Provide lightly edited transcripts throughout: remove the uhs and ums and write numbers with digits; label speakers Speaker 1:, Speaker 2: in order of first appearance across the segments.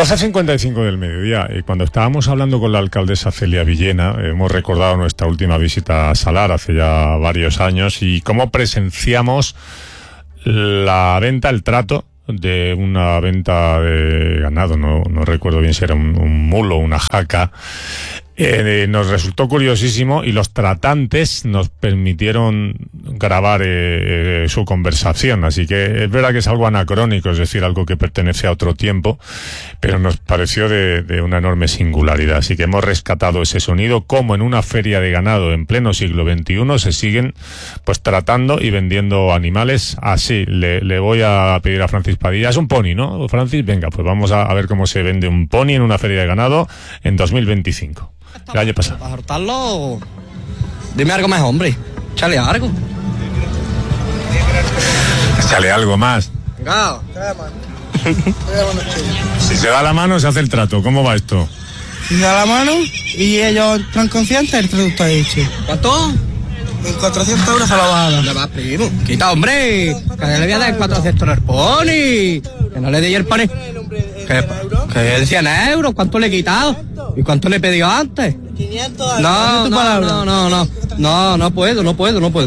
Speaker 1: 12:55 del mediodía. Cuando estábamos hablando con la alcaldesa Celia Villena, hemos recordado nuestra última visita a Salar hace ya varios años y cómo presenciamos la venta, el trato de una venta de ganado. No recuerdo bien si era un mulo o una jaca. Nos resultó curiosísimo y los tratantes nos permitieron grabar su conversación, así que es verdad que es algo anacrónico, es decir, algo que pertenece a otro tiempo, pero nos pareció de una enorme singularidad, así que hemos rescatado ese sonido, como en una feria de ganado en pleno siglo XXI se siguen pues tratando y vendiendo animales así. Le voy a pedir a Francis Padilla, es un pony, ¿no, Francis? Venga, pues vamos a ver cómo se vende un pony en una feria de ganado en 2025. El año pasado.
Speaker 2: Para cortarlo, dime algo más, hombre. Échale algo.
Speaker 1: Échale algo más.
Speaker 2: Venga.
Speaker 1: Si se da la mano, se hace el trato. ¿Cómo va esto?
Speaker 3: Si se da la mano y ellos están conscientes, el trato está hecho.
Speaker 2: ¿Cuánto?
Speaker 3: En 400 euros se lo va a dar.
Speaker 2: ¿Dónde vas, primo? Quita, hombre. Que le voy a dar 400 al pony. Que no le dé el pony. Que 100 euros. ¿Cuánto le he quitado? ¿Y cuánto le he pedido antes?
Speaker 3: 500
Speaker 2: No puedo.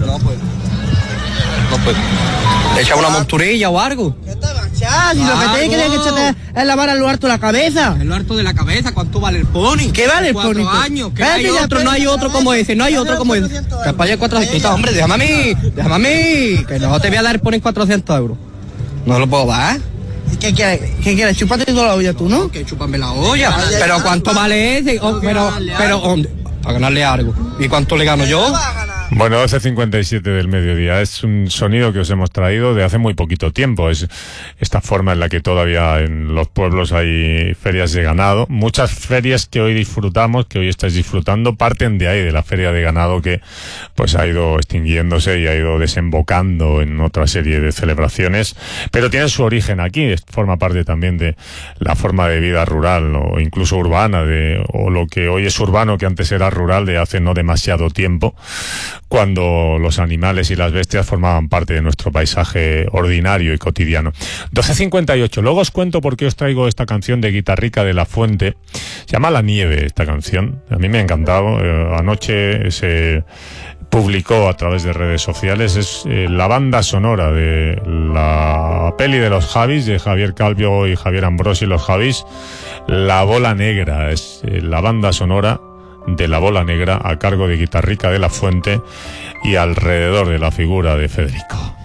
Speaker 2: ¿Le echa una monturilla o algo?
Speaker 3: ¿Qué te manchas? Si lo que te que echarte es lavar al harto la cabeza.
Speaker 2: El harto de la cabeza, ¿cuánto vale el pony?
Speaker 3: ¿Qué vale el pony?
Speaker 2: 4 años, que no hay otro como ese, no hay otro como ese. Que pague 400, hombre, déjame a mí, que no te voy a dar el pony 400 euros. No lo puedo dar.
Speaker 3: ¿Qué quieres? Chúpate toda la olla tú, ¿no?
Speaker 2: Que chúpame la olla. Pero ¿cuánto vale ese? Pero, para ganarle algo. ¿Y cuánto le gano yo?
Speaker 1: Bueno, 12:57 del mediodía. Es un sonido que os hemos traído de hace muy poquito tiempo. Es esta forma en la que todavía en los pueblos hay ferias de ganado. Muchas ferias que hoy disfrutamos, que hoy estáis disfrutando, parten de ahí, de la feria de ganado que pues ha ido extinguiéndose y ha ido desembocando en otra serie de celebraciones. Pero tiene su origen aquí. Forma parte también de la forma de vida rural o incluso urbana, o lo que hoy es urbano, que antes era rural de hace no demasiado tiempo, cuando los animales y las bestias formaban parte de nuestro paisaje ordinario y cotidiano. 12:58. Luego os cuento por qué os traigo esta canción de Guitarrica de la Fuente. Se llama La Nieve esta canción. A mí me ha encantado. Anoche se publicó a través de redes sociales. Es la banda sonora de la peli de los Javis, de Javier Calvo y Javier Ambrosi, los Javis. La Bola Negra es la banda sonora de La Bola Negra, a cargo de Guitarrica de la Fuente y alrededor de la figura de Federico.